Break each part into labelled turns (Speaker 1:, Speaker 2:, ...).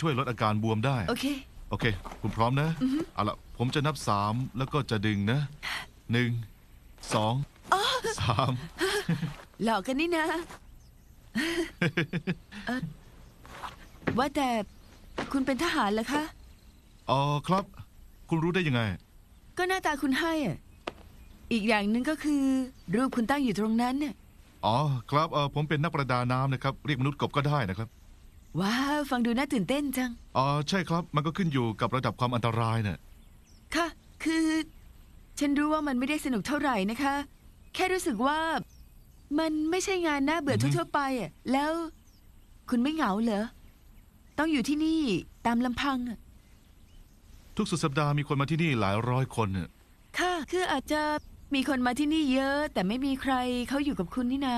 Speaker 1: ช่วยลดอาการบวมได้
Speaker 2: โอเค
Speaker 1: คุณพร้อมนะเอาละผมจะนับ3แล้วก็จะดึงนะ1 2 3
Speaker 2: หลอกกันนี่นะว่าแต่คุณเป็นทหารเหรอคะ
Speaker 1: อ๋อครับคุณรู้ได้ยังไง
Speaker 2: ก็หน้าตาคุณให้อ่ะอีกอย่างหนึ่งก็คือรูปคุณตั้งอยู่ตรงนั้นเนี่ย
Speaker 1: อ๋อครับผมเป็นนักประดาน้ำนะครับเรียกมนุษย์กบก็ได้นะครับ
Speaker 2: ว้าวฟังดูน่าตื่นเต้นจัง
Speaker 1: อ๋อใช่ครับมันก็ขึ้นอยู่กับระดับความอันตรายเนี่ย
Speaker 2: ค่ะคือฉันรู้ว่ามันไม่ได้สนุกเท่าไหร่นะคะแค่รู้สึกว่ามันไม่ใช่งานน่าเบื่อทั่วๆไปอ่ะแล้วคุณไม่เหงาเหรอต้องอยู่ที่นี่ตามลำพัง
Speaker 1: ทุกสุดสัปดาห์มีคนมาที่นี่หลายร้อยคนเนี่ย
Speaker 2: ค่ะคืออาจจะมีคนมาที่นี่เยอะแต่ไม่มีใครเขาอยู่กับคุณนี่นา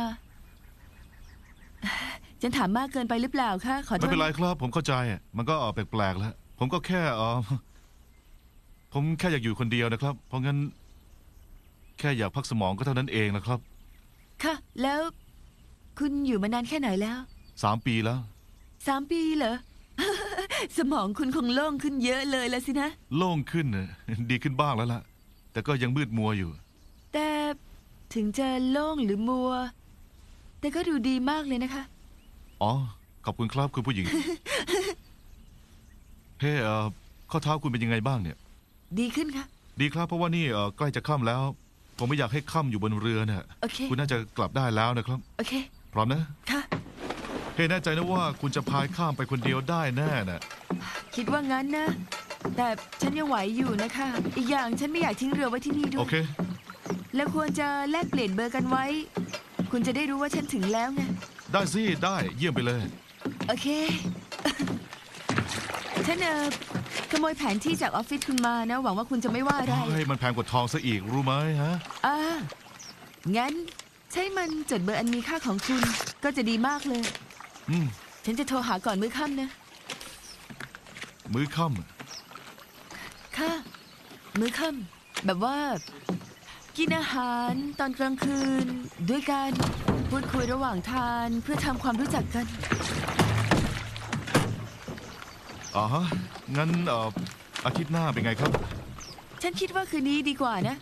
Speaker 2: ฉันถามมากเกินไปหรือเปล่าคะขอโทษ
Speaker 1: ไม่เป็นไรครับผมเข้าใจมันก็แปลกๆแล้วผมก็แค่ผมแค่อยากอยู่คนเดียวนะครับเพราะงั้นแค่อยากพักสมองก็เท่านั้นเองนะครับ
Speaker 2: ค่ะแล้วคุณอยู่มานานแค่ไหนแล้ว
Speaker 1: 3 ปีแล้ว
Speaker 2: 3 ปีเหรอ สมองคุณคงโล่งขึ้นเยอะเลยแล้วสินะ
Speaker 1: โล่งขึ้นดีขึ้นบ้างแล้วล่ะแต่ก็ยังมืดมัวอยู่
Speaker 2: แต่ถึงจะโล่งหรือมัวแต่ก็ดูดีมากเลยนะคะ
Speaker 1: อ๋อขอบคุณครับคุณผู้หญิง เฮ้ข้อเท้าคุณเป็นยังไงบ้างเนี่ย
Speaker 2: ดีขึ้นค่ะ
Speaker 1: ดีครับเพราะว่านี่ใกล้จะค่ำแล้วผมไม่อยากให้ค่ำอยู่บนเรือเนี่ยคุณน่าจะกลับได้แล้วนะครับ
Speaker 2: โอเค
Speaker 1: พร้อมนะ
Speaker 2: ค่ะ
Speaker 1: เฮ้แน่ใจนะว่าคุณจะพายข้ามไปคนเดียวได้แน่น่ะ
Speaker 2: คิดว่างั้นนะแต่ฉันยังไหวอยู่นะคะอีกอย่างฉันไม่อยากทิ้งเรือไว้ที่นี่ด้วย
Speaker 1: โอเค
Speaker 2: แล้วควรจะแลกเปลี่ยนเบอร์กันไว้คุณจะได้รู้ว่าฉันถึงแล้วไง
Speaker 1: ได้สิได้เยี่ยมไปเลย
Speaker 2: โอเค ฉันขโมยแผนที่จากออฟฟิศคุณมานะหวังว่าคุณจะไม่ว่าอะไร
Speaker 1: มันแพงกว่าทองซะอีกรู้ไหมฮะ
Speaker 2: งั้นใช้มันจดเบอร์อันมีค่าของคุณก็จะดีมากเลยฉันจะโทรหาก่อนมื้อค่ำนะ
Speaker 1: มื้อค่
Speaker 2: ำค่ะมื้อค่ำแบบว่ากินอาหารตอนกลางคืนด้วยกันพูดคุยระหว่างทานเพื่อทำความรู้จักกัน
Speaker 1: งั้นอาทิตย์หน้าเป็นไงครับ
Speaker 2: ฉันคิดว่าคืนนี้ดีกว่านะ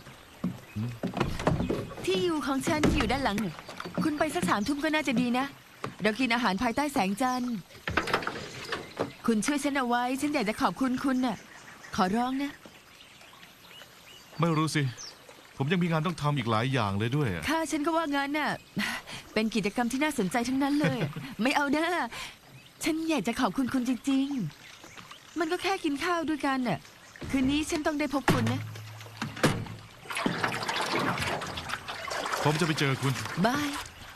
Speaker 2: ที่อยู่ของฉันอยู่ด้านหลังคุณไปสัก3 ทุ่มก็น่าจะดีนะเรากินอาหารภายใต้แสงจันทร์คุณช่วยฉันเอาไว้ฉันอยากจะขอบคุณคุณน่ะขอร้องนะ
Speaker 1: ไม่รู้สิผมยังมีงานต้องทำอีกหลายอย่างเลยด้วย
Speaker 2: ค่ะฉันก็ว่างั้นน่ะเป็นกิจกรรมที่น่าสนใจทั้งนั้นเลย ไม่เอานะฉันอยากจะขอบคุณคุณจริงๆมันก็แค่กินข้าวด้วยกันน่ะคืนนี้ฉันต้องได้พบคุณนะ
Speaker 1: ผมจะไปเจอคุณ
Speaker 2: บาย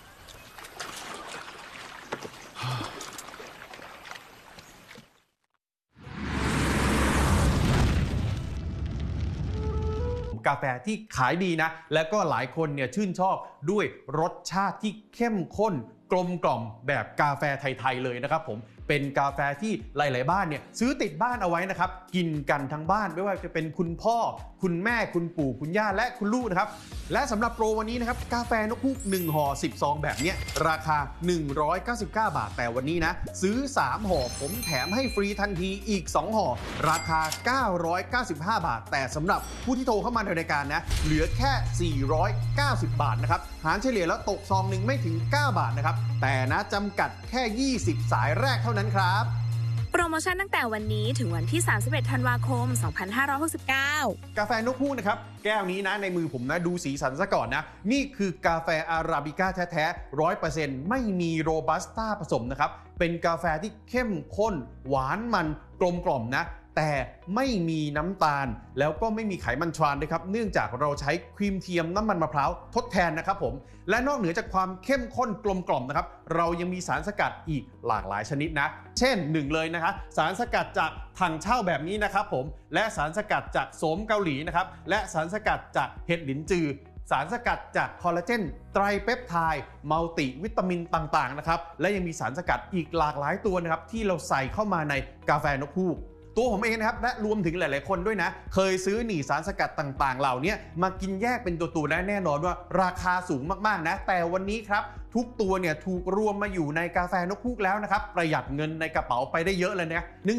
Speaker 3: กาแฟที่ขายดีนะและก็หลายคนเนี่ยชื่นชอบด้วยรสชาติที่เข้มข้นกลมกล่อมแบบกาแฟไทยๆเลยนะครับผมเป็นกาแฟที่หลายๆบ้านเนี่ยซื้อติดบ้านเอาไว้นะครับกินกันทั้งบ้านไม่ว่าจะเป็นคุณพ่อคุณแม่คุณปู่คุณย่าและคุณลูกนะครับและสำหรับโปรวันนี้นะครับกาแฟนกฮูก1ห่อ10 ซองแบบนี้ราคา199 บาทแต่วันนี้นะซื้อ3ห่อผมแถมให้ฟรีทันทีอีก2ห่อราคา995 บาทแต่สำหรับผู้ที่โทรเข้ามาในรายการนะเหลือแค่490 บาทนะครับหารเฉลี่ยแล้วตกซองหนึ่งไม่ถึง9 บาทนะครับแต่นะจำกัดแค่20สายแรกเท่านั้นครับ
Speaker 4: โปรโมชั่นตั้งแต่วันนี้ถึงวันที่31 ธันวาคม 2569
Speaker 3: กาแฟนกฮูกนะครับแก้วนี้นะในมือผมนะดูสีสันซะก่อนนะนี่คือกาแฟอาราบิก้าแท้ๆ 100% ไม่มีโรบัสต้าผสมนะครับเป็นกาแฟที่เข้มข้นหวานมันกลมกล่อมนะแต่ไม่มีน้ำตาลแล้วก็ไม่มีไขมันทรานด้วยครับเนื่องจากเราใช้ครีมเทียมน้ำมันมะพร้าวทดแทนนะครับผมและนอกเหนือจากความเข้มข้นกลมกล่อมนะครับเรายังมีสารสกัดอีกหลากหลายชนิดนะเช่น1เลยนะคะสารสกัดจากถังเช่าแบบนี้นะครับผมและสารสกัดจากโสมเกาหลีนะครับและสารสกัดจากเห็ดหลินจือสารสกัดจากคอลลาเจนไตรเปปไทด์มัลติวิตามินต่างๆนะครับและยังมีสารสกัดอีกหลากหลายตัวนะครับที่เราใส่เข้ามาในกาแฟนกฮูกตัวผมเองนะครับและรวมถึงหลายๆคนด้วยนะเคยซื้อหนี่สารสกัดต่างๆเหล่านี้มากินแยกเป็นตัวๆแน่นอนว่าราคาสูงมากๆนะแต่วันนี้ครับทุกตัวเนี่ยถูกรวมมาอยู่ในกาแฟนกฮูกแล้วนะครับประหยัดเงินในกระเป๋าไปได้เยอะเลยนะ